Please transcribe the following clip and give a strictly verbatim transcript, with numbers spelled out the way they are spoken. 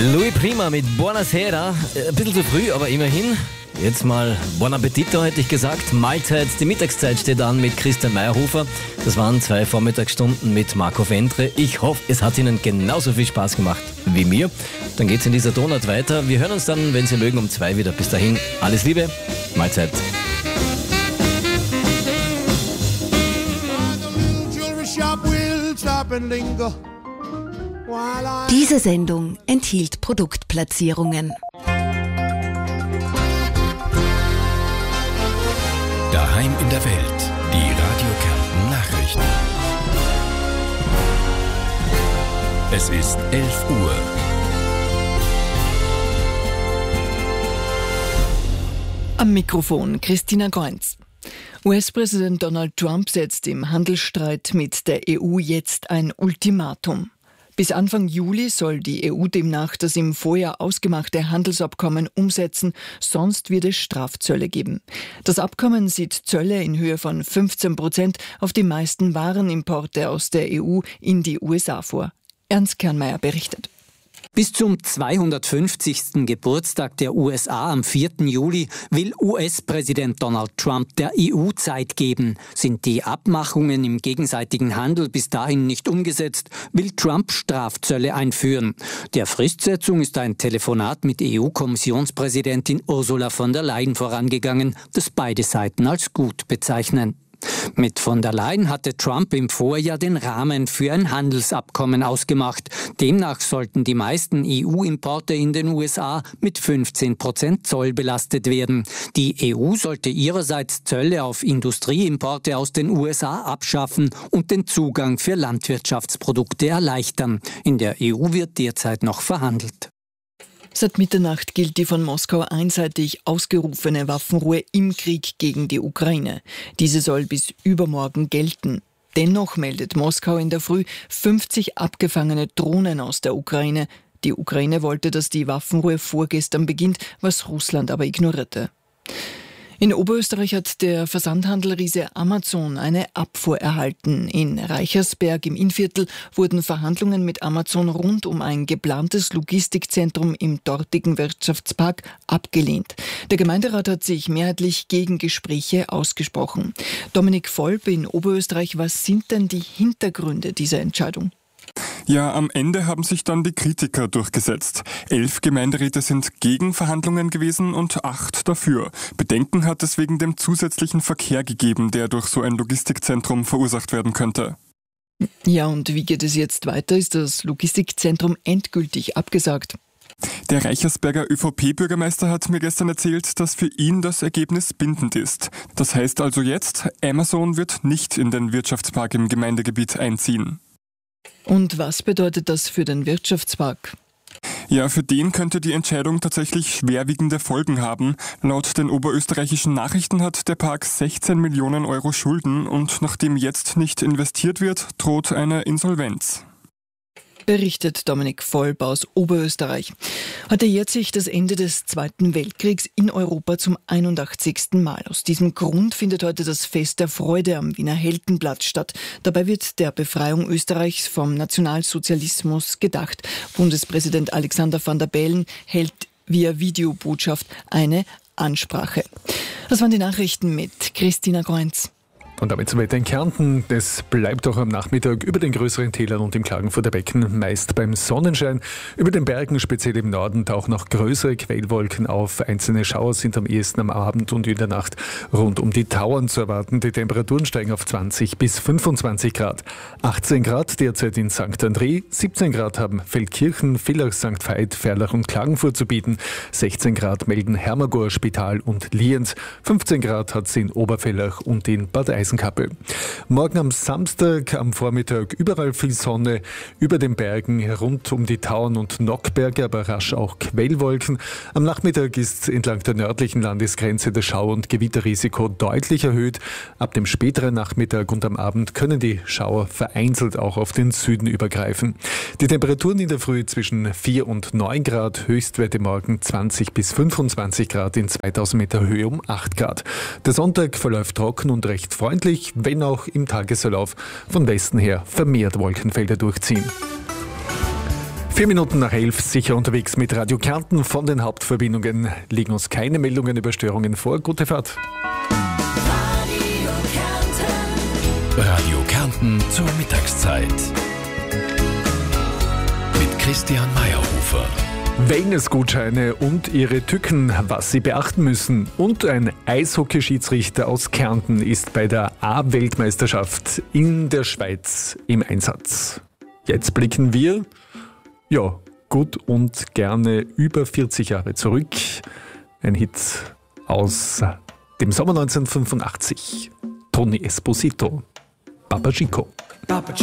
Louis Prima mit Buonasera. Ein bisschen zu früh, aber immerhin. Jetzt mal Buon Appetito, hätte ich gesagt. Mahlzeit, die Mittagszeit steht an mit Christian Meyerhofer. Das waren zwei Vormittagsstunden mit Marco Fentre. Ich hoffe, es hat Ihnen genauso viel Spaß gemacht wie mir. Dann geht's in dieser Donut weiter. Wir hören uns dann, wenn Sie mögen, um zwei wieder. Bis dahin, alles Liebe, Mahlzeit. Diese Sendung enthielt Produktplatzierungen. Daheim in der Welt, die Radio Kärnten Nachrichten. Es ist elf Uhr. Am Mikrofon Christina Goenz. U S-Präsident Donald Trump setzt im Handelsstreit mit der E U jetzt ein Ultimatum. Bis Anfang Juli soll die E U demnach das im Vorjahr ausgemachte Handelsabkommen umsetzen, sonst wird es Strafzölle geben. Das Abkommen sieht Zölle in Höhe von fünfzehn Prozent auf die meisten Warenimporte aus der E U in die U S A vor. Ernst Kernmeier berichtet. Bis zum zweihundertfünfzigsten Geburtstag der U S A am vierten Juli will U S-Präsident Donald Trump der E U Zeit geben. Sind die Abmachungen im gegenseitigen Handel bis dahin nicht umgesetzt, will Trump Strafzölle einführen. Der Fristsetzung ist ein Telefonat mit E U-Kommissionspräsidentin Ursula von der Leyen vorangegangen, das beide Seiten als gut bezeichnen. Mit von der Leyen hatte Trump im Vorjahr den Rahmen für ein Handelsabkommen ausgemacht. Demnach sollten die meisten E U-Importe in den U S A mit fünfzehn Prozent Zoll belastet werden. Die E U sollte ihrerseits Zölle auf Industrieimporte aus den U S A abschaffen und den Zugang für Landwirtschaftsprodukte erleichtern. In der E U wird derzeit noch verhandelt. Seit Mitternacht gilt die von Moskau einseitig ausgerufene Waffenruhe im Krieg gegen die Ukraine. Diese soll bis übermorgen gelten. Dennoch meldet Moskau in der Früh fünfzig abgefangene Drohnen aus der Ukraine. Die Ukraine wollte, dass die Waffenruhe vorgestern beginnt, was Russland aber ignorierte. In Oberösterreich hat der Versandhandelriese Amazon eine Abfuhr erhalten. In Reichersberg im Innviertel wurden Verhandlungen mit Amazon rund um ein geplantes Logistikzentrum im dortigen Wirtschaftspark abgelehnt. Der Gemeinderat hat sich mehrheitlich gegen Gespräche ausgesprochen. Dominik Volp in Oberösterreich, was sind denn die Hintergründe dieser Entscheidung? Ja, am Ende haben sich dann die Kritiker durchgesetzt. Elf Gemeinderäte sind gegen Verhandlungen gewesen und acht dafür. Bedenken hat es wegen dem zusätzlichen Verkehr gegeben, der durch so ein Logistikzentrum verursacht werden könnte. Ja, und wie geht es jetzt weiter? Ist das Logistikzentrum endgültig abgesagt? Der Reichersberger ÖVP-Bürgermeister hat mir gestern erzählt, dass für ihn das Ergebnis bindend ist. Das heißt also jetzt, Amazon wird nicht in den Wirtschaftspark im Gemeindegebiet einziehen. Und was bedeutet das für den Wirtschaftspark? Ja, für den könnte die Entscheidung tatsächlich schwerwiegende Folgen haben. Laut den oberösterreichischen Nachrichten hat der Park sechzehn Millionen Euro Schulden und nachdem jetzt nicht investiert wird, droht eine Insolvenz. Berichtet Dominik Volp aus Oberösterreich. Heute jährt sich das Ende des Zweiten Weltkriegs in Europa zum einundachtzigsten Mal. Aus diesem Grund findet heute das Fest der Freude am Wiener Heldenplatz statt. Dabei wird der Befreiung Österreichs vom Nationalsozialismus gedacht. Bundespräsident Alexander Van der Bellen hält via Videobotschaft eine Ansprache. Das waren die Nachrichten mit Christina Goenz. Und damit zum Wetter in Kärnten. Es bleibt auch am Nachmittag über den größeren Tälern und im Klagenfurter Becken meist beim Sonnenschein. Über den Bergen, speziell im Norden, tauchen noch größere Quellwolken auf. Einzelne Schauer sind am ehesten am Abend und in der Nacht rund um die Tauern zu erwarten. Die Temperaturen steigen auf zwanzig bis fünfundzwanzig Grad. achtzehn Grad derzeit in Sankt André, siebzehn Grad haben Feldkirchen, Villach, Sankt Veit, Ferlach und Klagenfurt zu bieten. sechzehn Grad melden Hermagor, Spital und Lienz. fünfzehn Grad hat es in Oberfellach und in Bad Eisenach. Morgen am Samstag am Vormittag überall viel Sonne, über den Bergen rund um die Tauern und Nockberge, aber rasch auch Quellwolken. Am Nachmittag ist entlang der nördlichen Landesgrenze das Schau- und Gewitterrisiko deutlich erhöht. Ab dem späteren Nachmittag und am Abend können die Schauer vereinzelt auch auf den Süden übergreifen. Die Temperaturen in der Früh zwischen vier und neun Grad, Höchstwerte morgen zwanzig bis fünfundzwanzig Grad, in zweitausend Meter Höhe um acht Grad. Der Sonntag verläuft trocken und recht freundlich, wenn auch im Tagesverlauf von Westen her vermehrt Wolkenfelder durchziehen. Vier Minuten nach elf, sicher unterwegs mit Radio Kärnten. Von den Hauptverbindungen liegen uns keine Meldungen über Störungen vor. Gute Fahrt. Radio Kärnten. Radio Kärnten zur Mittagszeit. Mit Christian Meyerhofer. Wellnessgutscheine und ihre Tücken, was Sie beachten müssen. Und ein Eishockeyschiedsrichter aus Kärnten ist bei der A-Weltmeisterschaft in der Schweiz im Einsatz. Jetzt blicken wir, ja, gut und gerne über vierzig Jahre zurück. Ein Hit aus dem Sommer neunzehnhundertfünfundachtzig. Tony Esposito, Papa Chico.